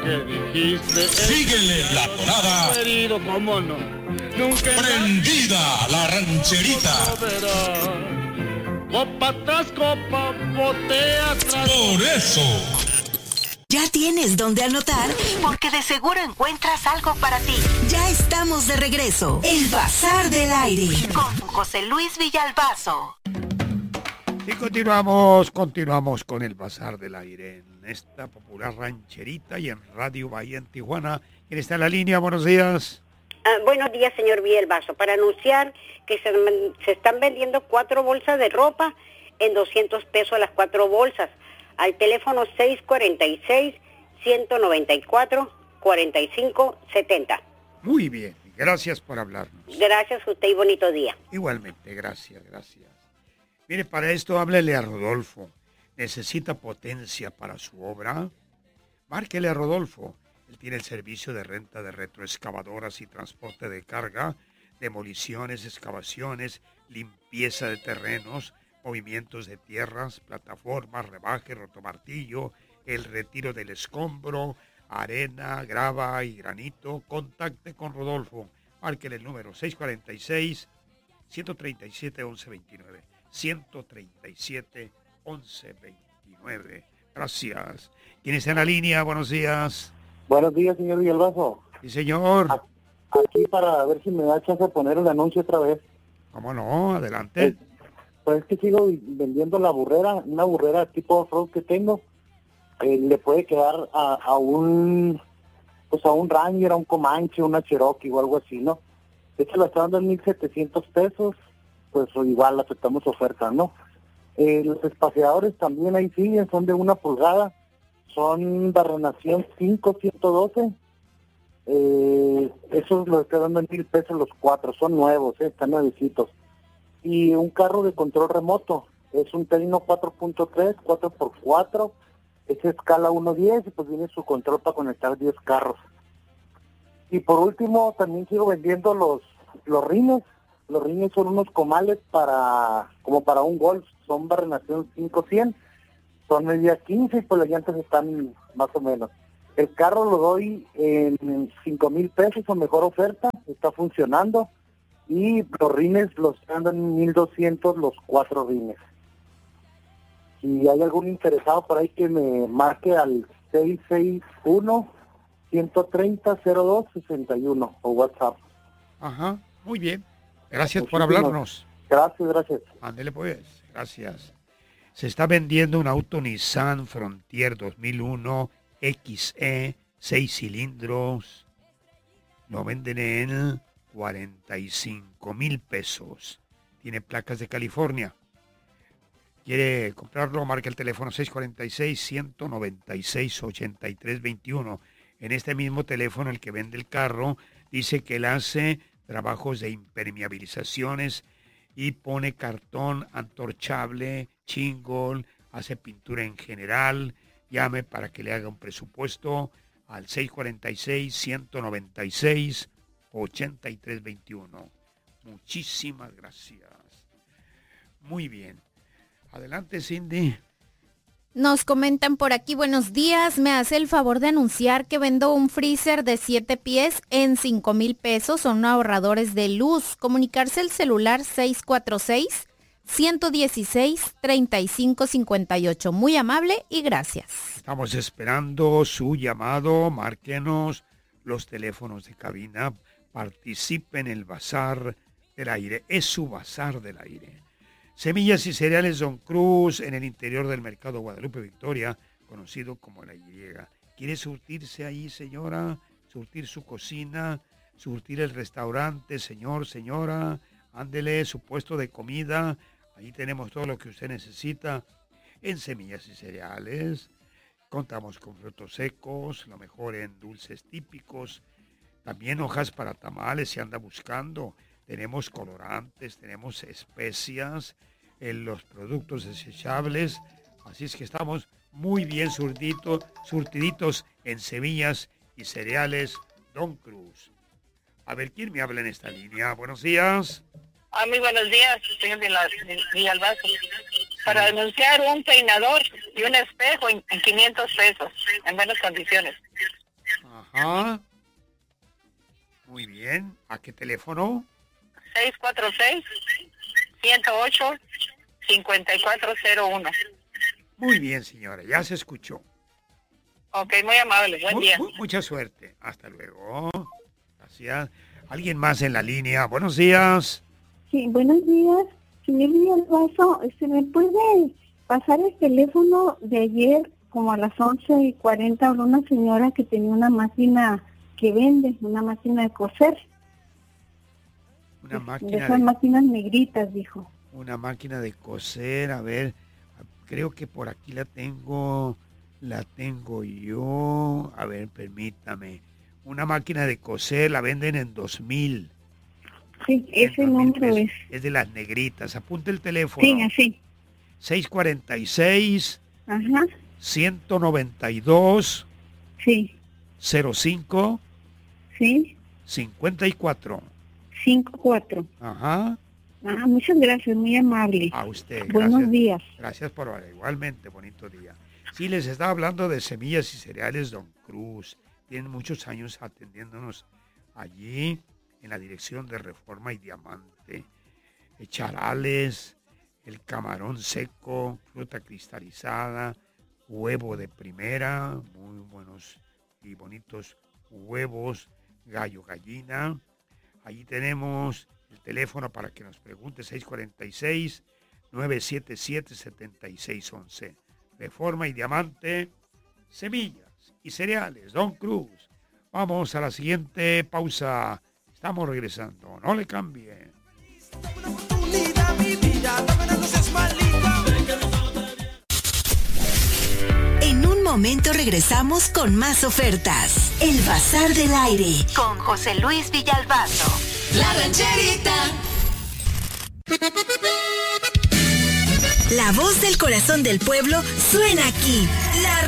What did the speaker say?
que dijiste. Síguele la tonada. Querido, cómo no. Nunca Prendida la rancherita. Copa tras copa, botella tras. Por eso. Ya tienes donde anotar, porque de seguro encuentras algo para ti. Ya estamos de regreso. El Bazar del Aire con José Luis Villalbazo. Y continuamos con el Bazar del Aire en esta popular rancherita y en Radio Bahía en Tijuana. ¿Quién está en la línea? Buenos días. Buenos días, señor Villalbazo. Para anunciar que se están vendiendo 4 bolsas de ropa en 200 pesos las 4 bolsas. Al teléfono 646-194-4570. Muy bien, gracias por hablarnos. Gracias a usted y bonito día. Igualmente, gracias. Mire, para esto háblele a Rodolfo. ¿Necesita potencia para su obra? Márquele a Rodolfo. Él tiene el servicio de renta de retroexcavadoras y transporte de carga, demoliciones, excavaciones, limpieza de terrenos, movimientos de tierras, plataformas, rebaje, rotomartillo, el retiro del escombro, arena, grava y granito. Contacte con Rodolfo. Márquele el número 646-137-1129. 137-1129. Gracias. ¿Quién está en la línea? Buenos días. Buenos días, señor Villalbazo. Sí, señor. Aquí para ver si me da chance de poner el anuncio otra vez. ¿Cómo no? Adelante. Pues es que sigo vendiendo la burrera, una burrera tipo off-road que tengo. Le puede quedar a un Ranger, a un Comanche, una Cherokee o algo así, ¿no? De hecho, la está dando en 1,700 pesos. Pues igual aceptamos ofertas, ¿no? Los espaciadores también ahí siguen, son de 1 pulgada, son Barrenación 5112, esos los estoy dando en 1,000 pesos los 4, son nuevos, están nuevecitos. Y un carro de control remoto, es un Telino 4.3, 4x4, es escala 1.10 y pues viene su control para conectar 10 carros. Y por último, también sigo vendiendo los rines. Los rines son unos comales como para un Golf, son Barrenación 500, son media 15 y pues las llantas están más o menos. El carro lo doy en 5,000 pesos o mejor oferta, está funcionando, y los rines los andan en 1,200 los 4 rines. Si hay algún interesado por ahí que me marque al 661-130-0261 o WhatsApp. Ajá, muy bien. Gracias por hablarnos. Gracias. Ándele pues, gracias. Se está vendiendo un auto Nissan Frontier 2001 XE, 6 cilindros. Lo venden en 45,000 pesos. Tiene placas de California. ¿Quiere comprarlo? Marca el teléfono 646-196-8321. En este mismo teléfono el que vende el carro dice que él hace trabajos de impermeabilizaciones y pone cartón antorchable, chingol, hace pintura en general. Llame para que le haga un presupuesto al 646-196-8321. Muchísimas gracias. Muy bien. Adelante, Cindy. Nos comentan por aquí, buenos días, me hace el favor de anunciar que vendo un freezer de 7 pies en 5,000 pesos, son ahorradores de luz. Comunicarse el celular 646-116-3558. Muy amable y gracias. Estamos esperando su llamado, márquenos los teléfonos de cabina, participe en el Bazar del Aire, es su Bazar del Aire. Semillas y cereales Don Cruz en el interior del mercado Guadalupe Victoria, conocido como La Y. ¿Quiere surtirse ahí, señora? Surtir su cocina, surtir el restaurante, señor, señora. Ándele su puesto de comida. Ahí tenemos todo lo que usted necesita en semillas y cereales. Contamos con frutos secos, lo mejor en dulces típicos. También hojas para tamales si anda buscando. Tenemos colorantes, tenemos especias, los productos desechables. Así es que estamos muy bien surtiditos en semillas y cereales Don Cruz. A ver, ¿quién me habla en esta línea? Buenos días. Muy buenos días, señor Villalbazo. Para anunciar un peinador y un espejo en 500 pesos, en buenas condiciones. Ajá. Muy bien. ¿A qué teléfono? 646-108-5401. Muy bien, señora. Ya se escuchó. Ok, muy amable. Buen día. Mucha suerte. Hasta luego. Gracias. ¿Alguien más en la línea? Buenos días. Sí, buenos días. Señor Villalbazo, ¿me puede pasar el teléfono de ayer como a las 11:40 habló una señora que tenía una máquina que vende, una máquina de coser? Una De máquina esas máquinas negritas, dijo. Una máquina de coser, a ver, creo que por aquí la tengo yo, a ver, permítame. Una máquina de coser la venden en 2,000. Sí, ese número es. Es de las negritas, apunte el teléfono. Sí, así. 646 Ajá. 192 Sí. 05 Sí. 54. 54. Ajá. Ah, muchas gracias, muy amable. A usted. Buenos Gracias. días. Gracias por hablar. Igualmente, bonito día. Sí, les estaba hablando de Semillas y Cereales Don Cruz. Tienen muchos años atendiéndonos allí en la dirección de Reforma y Diamante. Charales, el camarón seco, fruta cristalizada, huevo de primera, muy buenos y bonitos huevos, gallo, gallina. Allí tenemos el teléfono para que nos pregunte, 646-977-7611. Reforma y Diamante, Semillas y Cereales Don Cruz. Vamos a la siguiente pausa. Estamos regresando. No le cambie. En un momento regresamos con más ofertas. El Bazar del Aire con José Luis Villalbazo. La Rancherita. La voz del corazón del pueblo suena aquí. La